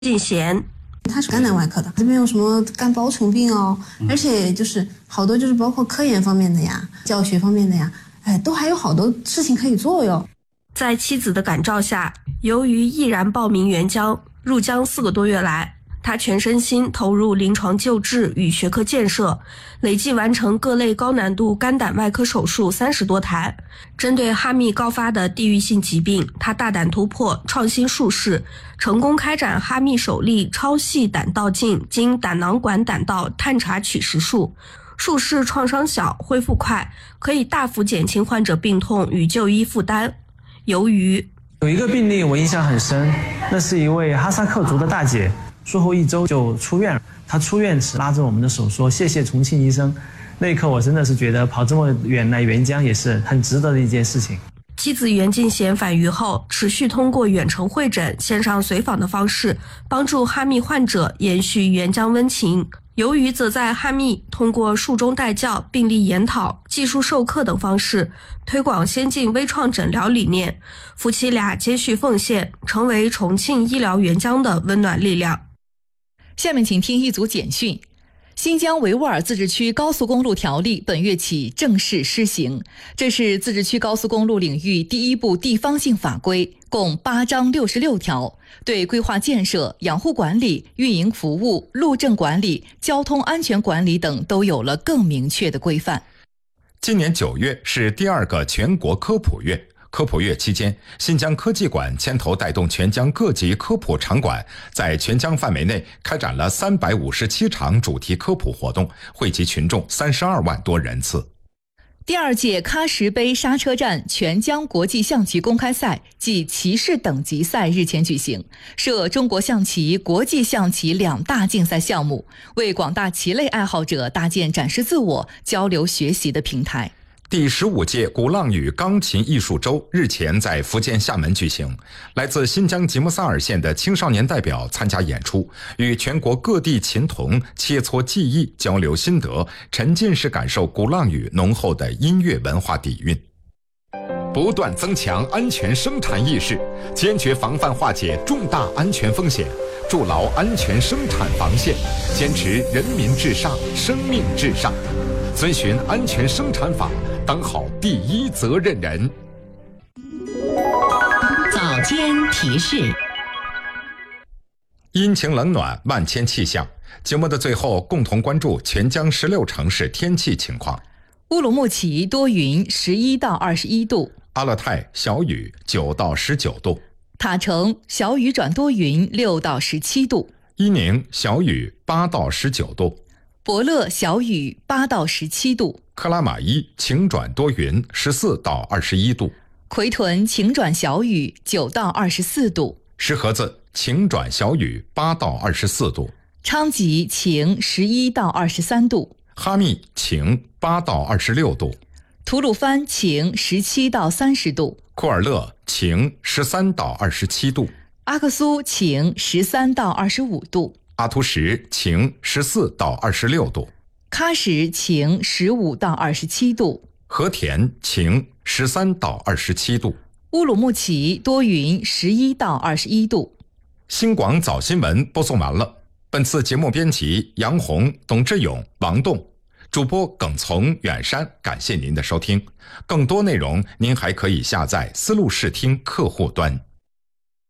进贤。 他是肝胆外科的，这边有什么肝包虫病哦，而且就是好多就是包括科研方面的呀，教学方面的呀，都还有好多事情可以做哟。 在妻子的感召下，由于毅然报名援疆，入疆4个多月来，他全身心投入临床救治与学科建设，累计完成各类高难度肝胆外科手术30多台。针对哈密高发的地域性疾病，他大胆突破，创新术式，成功开展哈密首例超细胆道镜经胆囊管胆道探查取实术。术式创伤小，恢复快，可以大幅减轻患者病痛与就医负担。由于有一个病例我印象很深，那是一位哈萨克族的大姐，术后1周就出院了。她出院时拉着我们的手说：“谢谢重庆医生。”那一刻我真的是觉得跑这么远来援疆也是很值得的一件事情。 妻子袁进贤返渝后，持续通过远程会诊、线上随访的方式，帮助哈密患者延续援疆温情。由于则在哈密通过术中带教、病例研讨、技术授课等方式，推广先进微创诊疗理念。夫妻俩接续奉献，成为重庆医疗援疆的温暖力量。 下面请听一组简讯。新疆维吾尔自治区高速公路条例本月起正式施行，这是自治区高速公路领域第一部地方性法规，共8章66条，对规划建设、养护管理、运营服务、路政管理、交通安全管理等都有了更明确的规范。 今年9月是第2个全国科普月。科普月期间，新疆科技馆牵头带动全疆各级科普场馆，在全疆范围内开展了357场主题科普活动，惠及群众32万多人次。 第2届喀什杯刹车站全疆国际象棋公开赛暨棋士等级赛日前举行，设中国象棋、国际象棋2大竞赛项目，为广大棋类爱好者搭建展示自我、交流学习的平台。 第15届鼓浪屿钢琴艺术周日前在福建厦门举行，来自新疆吉木萨尔县的青少年代表参加演出，与全国各地琴童切磋技艺、交流心得，沉浸式感受鼓浪屿浓厚的音乐文化底蕴。不断增强安全生产意识，坚决防范化解重大安全风险，筑牢安全生产防线，坚持人民至上、生命至上，遵循安全生产法，当好第一责任人。 早间提示。 阴晴冷暖，万千气象。节目的最后，共同关注全疆16城市天气情况。 乌鲁木齐多云，11到21度； 阿勒泰小雨，9到19度； 塔城小雨转多云，6到17度； 伊宁小雨，8到19度； 博乐小雨，8到17度； 克拉玛依晴转多云，14到21度； 奎屯晴转小雨，9到24度； 石河子晴转小雨，8到24度； 昌吉晴，11到23度； 哈密晴，8到26度； 吐鲁番晴，17到30度； 库尔勒晴，13到27度； 阿克苏晴，13到25度； 阿图什晴，14到26度； 喀什晴，15到27度； 和田晴，13到27度； 乌鲁木齐多云，11到21度。 新广早新闻播送完了。本次节目编辑杨红、董志勇、王栋，主播耿从、远山，感谢您的收听。更多内容您还可以下载思路视听客户端。